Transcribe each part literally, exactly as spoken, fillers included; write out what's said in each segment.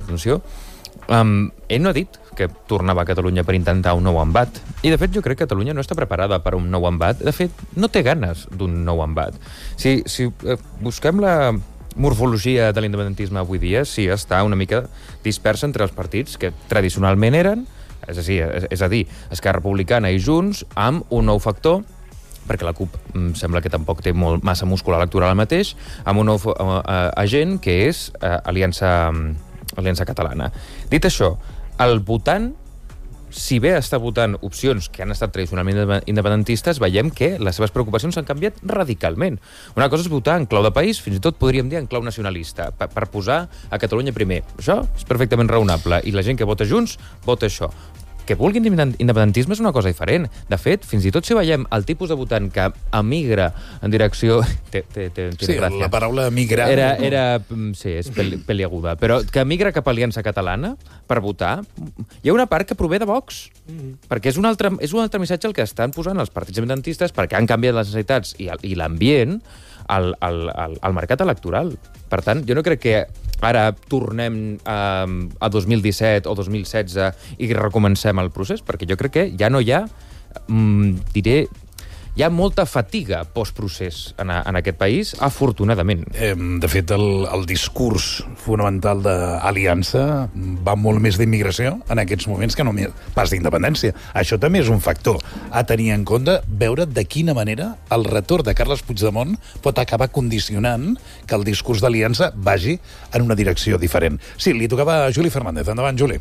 abstenció, um, ell no ha dit que tornava a Catalunya per intentar un nou embat. I, de fet, jo crec que Catalunya no està preparada per un nou embat. De fet, no té ganes d'un nou embat. Si, si eh, busquem la morfologia de l'independentisme avui dia, sí, està una mica dispersa entre els partits que tradicionalment eren, és a dir, és a dir Esquerra Republicana i Junts, amb un nou factor, perquè la CUP em sembla que tampoc té molt, massa múscul electoral mateix, amb un nou uh, agent que és uh, Aliança, Aliança Catalana. Dit això, el votant, si bé està votant opcions que han estat tradicionalment independentistes, veiem que les seves preocupacions s'han canviat radicalment. Una cosa és votar en clau de país, fins i tot podríem dir en clau nacionalista, per, per posar a Catalunya primer. Això és perfectament raonable, i la gent que vota Junts vota això. Que vulguin independentisme és una cosa diferent. De fet, fins i tot si veiem el tipus de votant que emigra en direcció... Té, té, té, té sí, gràcia. La paraula emigrar... Era, era, sí, és pel, peliaguda. Però que emigra cap a Aliança Catalana per votar, hi ha una part que prové de Vox. Mm. Perquè és un, altre, és un altre missatge el que estan posant els partits independentistes, perquè han canviat les necessitats i, i l'ambient al, al, al, al mercat electoral. Per tant, jo no crec que ara tornem a, a dos mil disset o dos mil setze i recomencem el procés, perquè jo crec que ja no hi ha, mm, diré, hi ha molta fatiga postprocés en, a, en aquest país, afortunadament. Eh, de fet, el, el discurs fonamental d'Aliança va molt més d'immigració en aquests moments que no pas d'independència. Això també és un factor a tenir en compte, veure de quina manera el retorn de Carles Puigdemont pot acabar condicionant que el discurs d'Aliança vagi en una direcció diferent. Sí, li tocava a Juli Fernández. Endavant, Juli.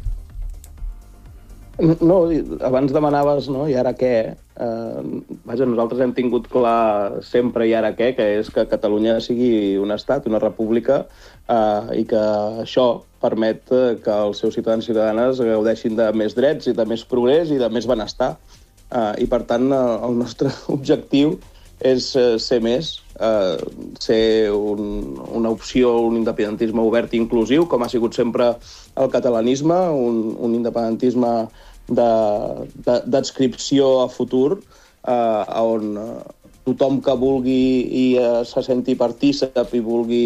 No, abans demanaves, no?, i ara què? Eh, vaja, nosaltres hem tingut clar sempre i ara què, que és que Catalunya sigui un estat, una república, eh, i que això permet que els seus ciutadans i ciutadanes gaudeixin de més drets i de més progrés i de més benestar. Eh, I, per tant, el nostre objectiu és ser més, eh, ser un, una opció, un independentisme obert i inclusiu, com ha sigut sempre el catalanisme, un, un independentisme d'adscripció a futur, eh, on tothom que vulgui i eh, se senti partícip i vulgui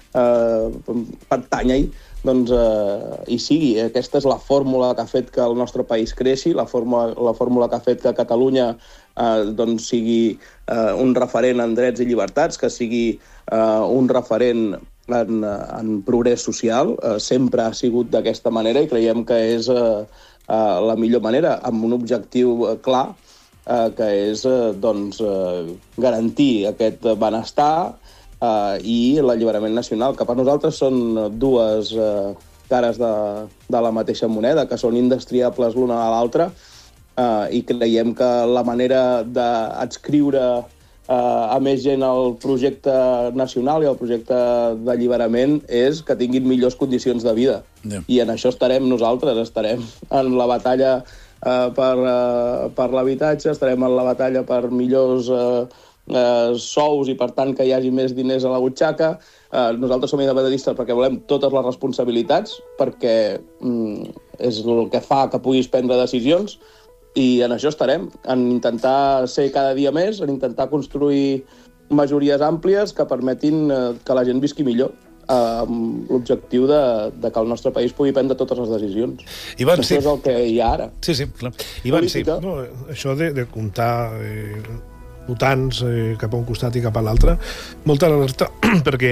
eh, pertànyer-hi, doncs eh, hi sigui. Aquesta és la fórmula que ha fet que el nostre país creixi, la fórmula, la fórmula que ha fet que Catalunya eh, doncs sigui eh, un referent en drets i llibertats, que sigui eh, un referent en, en progrés social. Eh, sempre ha sigut d'aquesta manera i creiem que és eh, Uh, la millor manera, amb un objectiu uh, clar, uh, que és uh, doncs, uh, garantir aquest benestar uh, i l'alliberament nacional, que per nosaltres són dues uh, cares de, de la mateixa moneda, que són indestriables l'una a l'altra, uh, i creiem que la manera d'adscriure Uh, a més gent al projecte nacional i al projecte d'alliberament és que tinguin millors condicions de vida. Yeah. I en això estarem nosaltres, estarem en la batalla uh, per, uh, per l'habitatge, estarem en la batalla per millors uh, uh, sous i, per tant, que hi hagi més diners a la butxaca. Uh, nosaltres som independentistes perquè volem totes les responsabilitats, perquè um, és el que fa que puguis prendre decisions. I en això estarem, en intentar ser cada dia més, en intentar construir majories àmplies que permetin que la gent visqui millor, amb l'objectiu de, de que el nostre país pugui prendre totes les decisions. Ivan, això sí. és el que hi ha ara. Sí, sí, clar. Ivan, sí. No, això de, de comptar eh, votants eh, cap a un costat i cap a l'altre, molta alerta, perquè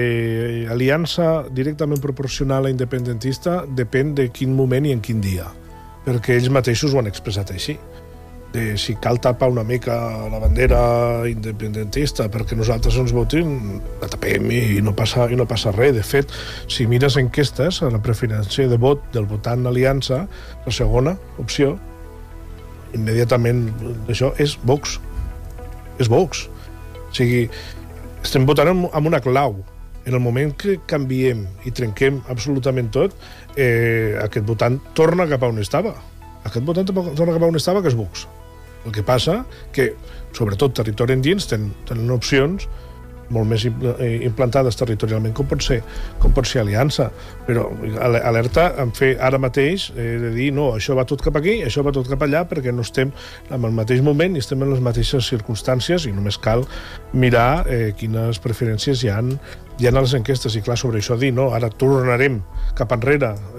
eh, aliança directament proporcional a independentista depèn de quin moment i en quin dia, perquè ells mateixos ho han expressat així. De, si cal tapar una mica la bandera independentista perquè nosaltres ens votin, la tapem i no passa, i no passa res. De fet, si mires enquestes, a la preferència de vot del votant Aliança, la segona opció, immediatament això és Vox. És Vox. O sigui, estem votant amb una clau. En el moment que canviem i trenquem absolutament tot, eh, aquest votant torna cap a on estava. Aquest votant torna cap a on estava, que és Vox. El que passa que, sobretot territori endins, tenen, tenen opcions molt més implantades territorialment com pot ser, com pot ser Aliança. Però alerta en fer ara mateix eh, de dir, no, això va tot cap aquí, això va tot cap allà, perquè no estem en el mateix moment i estem en les mateixes circumstàncies i només cal mirar eh, quines preferències hi ha, hi ha a les enquestes. I clar, sobre això dir, no, ara tornarem cap enrere